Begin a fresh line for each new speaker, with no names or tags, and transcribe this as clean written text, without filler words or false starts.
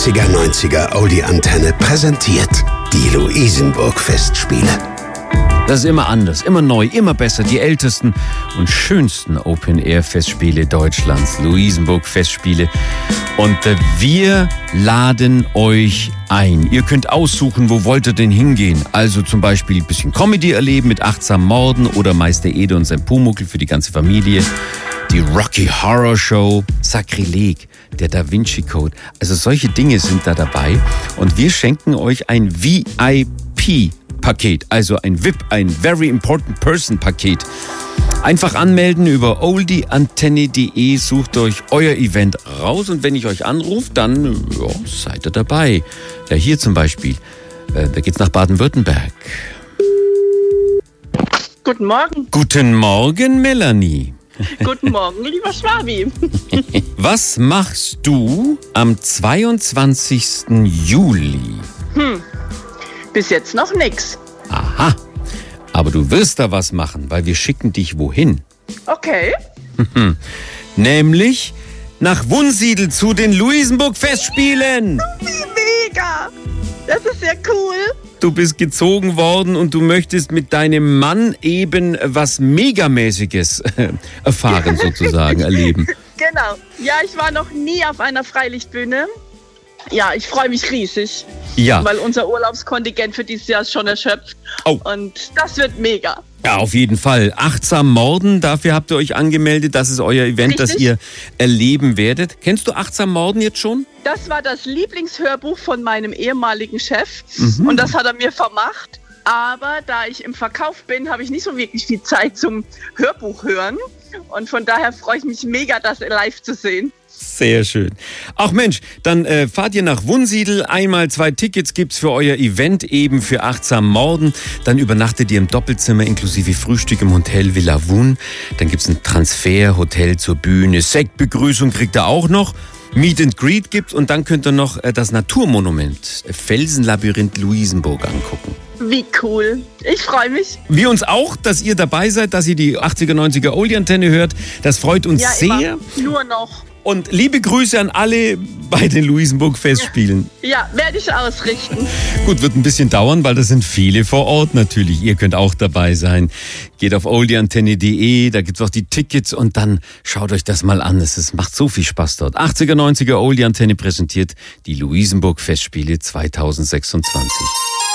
80er-90er Oldie-Antenne präsentiert die Luisenburg-Festspiele.
Das ist immer anders, immer neu, immer besser. Die ältesten und schönsten Open-Air-Festspiele Deutschlands, Luisenburg-Festspiele. Und wir laden euch ein. Ihr könnt aussuchen, wo wollt ihr denn hingehen. Also zum Beispiel ein bisschen Comedy erleben mit Achtsam Morden oder Meister Ede und sein Pumuckl für die ganze Familie. Die Rocky Horror Show, Sakrileg, der Da Vinci Code. Also solche Dinge sind da dabei. Und wir schenken euch ein VIP-Paket, also ein VIP, ein Very Important Person Paket. Einfach anmelden über oldieantenne.de, sucht euch euer Event raus und wenn ich euch anrufe, dann seid ihr dabei. Ja, hier zum Beispiel, da geht's nach Baden-Württemberg.
Guten Morgen.
Guten Morgen, Melanie.
Guten Morgen, lieber Schwabi.
Was machst du am 22. Juli?
Bis jetzt noch nix.
Aha, aber du wirst da was machen, weil wir schicken dich wohin?
Okay.
Nämlich nach Wunsiedel zu den Luisenburg-Festspielen.
Wie mega. Das ist ja cool.
Du bist gezogen worden und du möchtest mit deinem Mann eben was Megamäßiges erfahren, sozusagen, erleben.
Genau. Ja, ich war noch nie auf einer Freilichtbühne. Ja, ich freue mich riesig.
Ja.
Weil unser Urlaubskontingent für dieses Jahr ist schon erschöpft.
Oh.
Und das wird mega.
Ja, auf jeden Fall. Achtsam Morden, dafür habt ihr euch angemeldet. Das ist euer Event,
Richtig.
das ihr erleben werdet. Kennst du Achtsam Morden jetzt schon?
Das war das Lieblingshörbuch von meinem ehemaligen Chef. Und das hat er mir vermacht. Aber da ich im Verkauf bin, habe ich nicht so wirklich viel Zeit zum Hörbuch hören. Und von daher freue ich mich mega, das live zu sehen.
Sehr schön. Ach Mensch, dann fahrt ihr nach Wunsiedel. Einmal 2 Tickets gibt's für euer Event, eben für Achtsam Morden. Dann übernachtet ihr im Doppelzimmer inklusive Frühstück im Hotel Villa Wun. Dann gibt's ein Transferhotel zur Bühne. Sektbegrüßung kriegt ihr auch noch. Meet and Greet gibt's und dann könnt ihr noch das Naturmonument Felsenlabyrinth Luisenburg angucken.
Wie cool. Ich freue mich.
Wir uns auch, dass ihr dabei seid, dass ihr die 80er, 90er Oldie-Antenne hört. Das freut uns
Ja,
sehr.
immer. Nur noch.
Und liebe Grüße an alle bei den Luisenburg-Festspielen.
Ja, werde ich ausrichten.
Gut, wird ein bisschen dauern, weil das sind viele vor Ort natürlich. Ihr könnt auch dabei sein. Geht auf oldieantenne.de, da gibt's auch die Tickets und dann schaut euch das mal an. Es macht so viel Spaß dort. 80er, 90er Oldie-Antenne präsentiert die Luisenburg-Festspiele 2026.